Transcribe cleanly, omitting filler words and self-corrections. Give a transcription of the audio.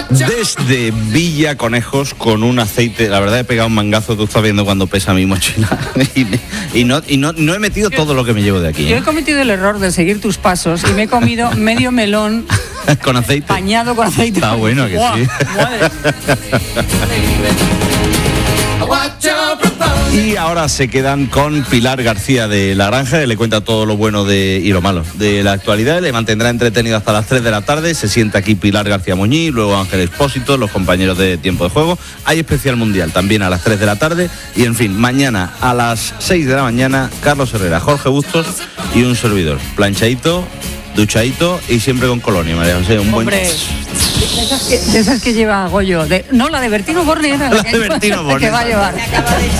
Desde Villa Conejos con un aceite, la verdad he pegado un mangazo, tú estás viendo cuando pesa mi mochila y no he metido todo lo que me llevo de aquí. Yo he cometido el error de seguir tus pasos y me he comido medio melón con aceite. Bañado con aceite. Está bueno que sí. Madre. Y ahora se quedan con Pilar García de La Granja, que le cuenta todo lo bueno y lo malo de la actualidad. Le mantendrá entretenido hasta las 3 de la tarde. Se sienta aquí Pilar García Muñiz, luego Ángel Expósito, los compañeros de Tiempo de Juego. Hay especial mundial también a las 3 de la tarde. Y en fin, mañana a las 6 de la mañana, Carlos Herrera, Jorge Bustos y un servidor. Planchadito, duchadito y siempre con colonia, María José. Un buen... De esas que lleva Goyo. No, la de Bertino Borne era la de Bertino Borne que va a llevar.